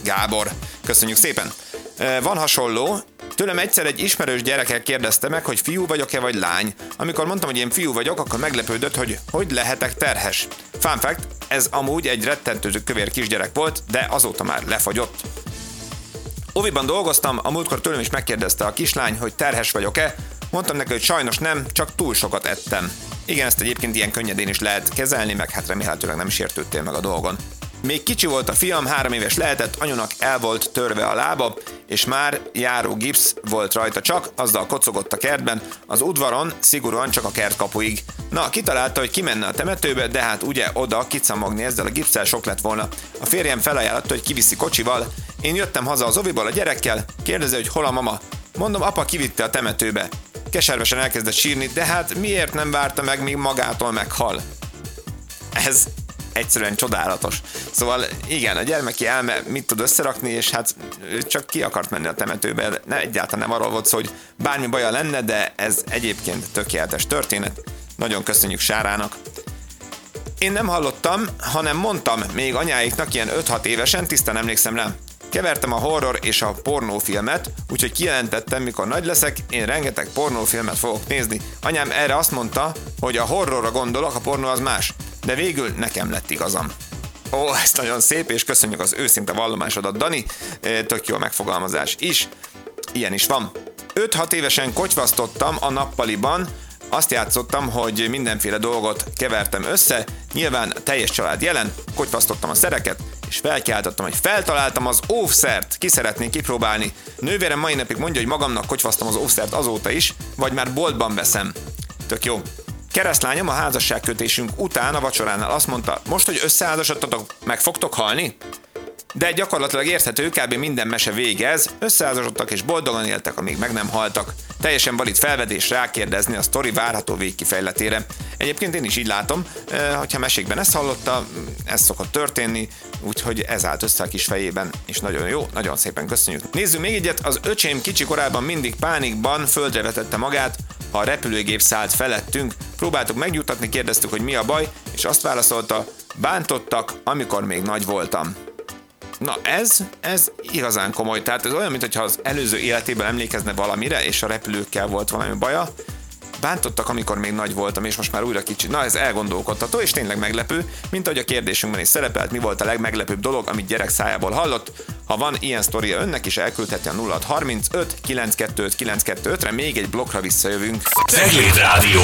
Gábor. Köszönjük szépen. Van hasonló. Tőlem egyszer egy ismerős gyereke kérdezte meg, hogy fiú vagyok-e vagy lány. Amikor mondtam, hogy én fiú vagyok, akkor meglepődött, hogy lehetek terhes. Fun fact, ez amúgy egy rettentő kövér kisgyerek volt, de azóta már lefagyott. Oviban dolgoztam, a múltkor tőlem is megkérdezte a kislány, hogy terhes vagyok-e. Mondtam neki, hogy sajnos nem, csak túl sokat ettem. Igen, ezt egyébként ilyen könnyedén is lehet kezelni, meg hát remélhetőleg nem sértődtél meg a dolgon. Még kicsi volt a fiam, 3 éves lehetett, anyunak el volt törve a lába, és már járó gipsz volt rajta csak, azzal kocogott a kertben, az udvaron szigorúan csak a kertkapuig. Na, kitalálta, hogy kimenne a temetőbe, de hát ugye oda kicamogni ezzel a gipsszel sok lett volna. A férjem felajánlotta, hogy kiviszi kocsival. Én jöttem haza az oviból a gyerekkel, kérdezi, hogy hol a mama. Mondom, apa kivitte a temetőbe. Keservesen elkezdett sírni, de hát miért nem várta meg, míg magától meghal? Ez egyszerűen csodálatos. Szóval igen, a gyermeki elme mit tud összerakni, és hát csak ki akart menni a temetőbe. Egyáltalán nem arról volt szó, hogy bármi baja lenne, de ez egyébként tökéletes történet. Nagyon köszönjük Sárának. Én nem hallottam, hanem mondtam még anyáiknak ilyen 5-6 évesen, tisztán emlékszem rá. Kevertem a horror és a pornófilmet, úgyhogy kijelentettem, mikor nagy leszek, én rengeteg pornófilmet fogok nézni. Anyám erre azt mondta, hogy a horrorra gondolok, a pornó az más. De végül nekem lett igazam. Ó, ez nagyon szép, és köszönjük az őszinte vallomásodat, Dani. Tök jó a megfogalmazás is. Ilyen is van. 5-6 évesen kocsvasztottam a nappaliban, azt játszottam, hogy mindenféle dolgot kevertem össze, nyilván teljes család jelen, kocsvasztottam a szereket, és felkiáltottam, hogy feltaláltam az óvszert, ki szeretnék kipróbálni. Nővérem mai napig mondja, hogy magamnak kocsvasztam az óvszert azóta is, vagy már boltban veszem. Tök jó. Keresztlányom a házasságkötésünk után a vacsoránál azt mondta, most, hogy összeházasodtatok, meg fogtok halni? De gyakorlatilag érthető, kb. Minden mese végez, összeházasodtak és boldogan éltek, amíg meg nem haltak. Teljesen valid felvedés rákérdezni a sztori várható végkifejletére. Egyébként én is így látom, hogyha mesékben ezt hallotta, ez szokott történni, úgyhogy ez állt össze a kis fejében, és nagyon jó, nagyon szépen köszönjük. Nézzük még egyet, az öcsém kicsi korában mindig pánikban földre vetette magát, ha a repülőgép szállt felettünk, próbáltuk megnyugtatni, kérdeztük, hogy mi a baj, és azt válaszolta, bántottak, amikor még nagy voltam. Na ez igazán komoly, tehát ez olyan, mintha az előző életében emlékezne valamire, és a repülőkkel volt valami baja. Bántottak, amikor még nagy voltam, és most már újra kicsi. Na, ez elgondolkodtató, és tényleg meglepő, mint ahogy a kérdésünkben is szerepelt, mi volt a legmeglepőbb dolog, amit gyerek szájából hallott. Ha van ilyen sztoria önnek is, elküldheti a 0635 925 925-re, még egy blokkra visszajövünk. Cegléd Rádió.